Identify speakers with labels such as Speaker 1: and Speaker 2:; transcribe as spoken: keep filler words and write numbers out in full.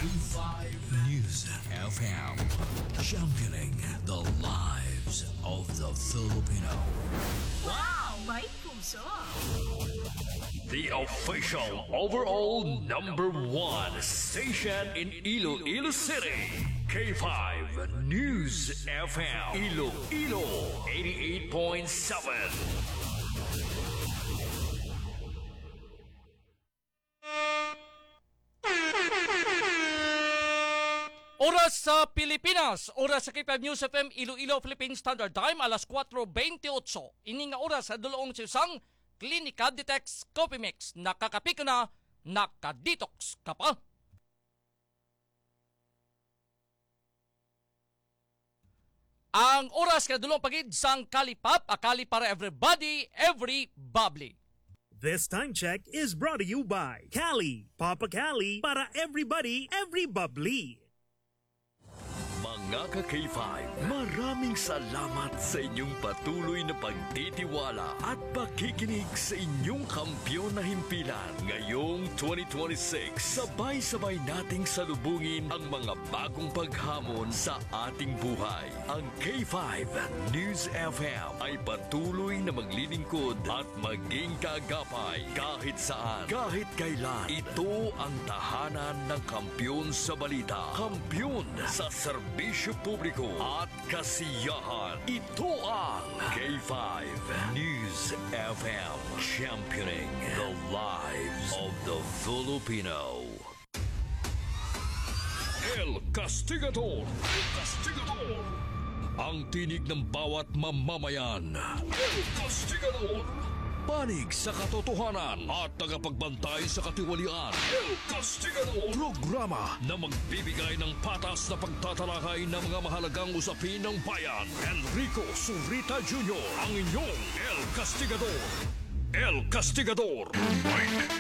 Speaker 1: five News F M, championing the lives of the Filipino.
Speaker 2: Wow! May puso!
Speaker 3: The official overall number one station in Iloilo City. K five News F M. Iloilo eighty-eight point seven.
Speaker 4: Oras sa Pilipinas, oras sa K five News F M Iloilo Philippine Standard Time, alas kwatro twenty-eight. Ini nga oras sa dulong sisang Klinika Detox Coffee Mix. Nakakapi ka na, nakadetox ka pa. Ang oras ka dulong pagid sang Kalipap, akali para everybody, every bubbly.
Speaker 5: This time check is brought to you by Cali, Papa Cali, para everybody, every bubbly.
Speaker 3: Mga ka-K five, maraming salamat sa inyong patuloy na pagtitiwala at pakikinig sa inyong kampyon na himpilan. Ngayong twenty twenty-six, sabay-sabay nating salubungin ang mga bagong paghamon sa ating buhay. Ang K five News F M ay patuloy na maglilingkod at maging kaagapay kahit saan, kahit kailan. Ito ang tahanan ng kampyon sa balita, kampyon sa serbisyo publiko at kasiyahan. Ito ang K five News F M, championing the lives of the Filipino. El Castigador, El Castigador, ang tinig ng bawat mamamayan. El Castigador, panig sa katotohanan at tagapagbantay sa katiwalian. El Castigador, programa na magbibigay ng patas na pagtatalakay ng mga mahalagang usapin ng bayan. Enrico Surita Junior, ang inyong El Castigador. El Castigador.